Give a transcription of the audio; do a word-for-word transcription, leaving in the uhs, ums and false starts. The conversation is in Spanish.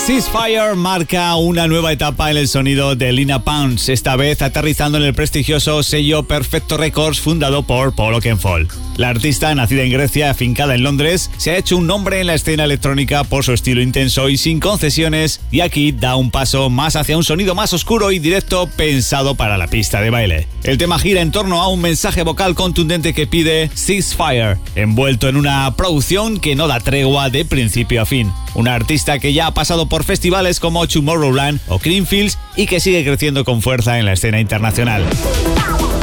Ceasefire marca una nueva etapa en el sonido de Lina Pounds, esta vez aterrizando en el prestigioso sello Perfecto Records fundado por Paul Oakenfold. La artista, nacida en Grecia, afincada en Londres, se ha hecho un nombre en la escena electrónica por su estilo intenso y sin concesiones, y aquí da un paso más hacia un sonido más oscuro y directo pensado para la pista de baile. El tema gira en torno a un mensaje vocal contundente que pide Ceasefire, envuelto en una producción que no da tregua de principio a fin. Una artista que ya ha pasado por festivales como Tomorrowland o Creamfields y que sigue creciendo con fuerza en la escena internacional.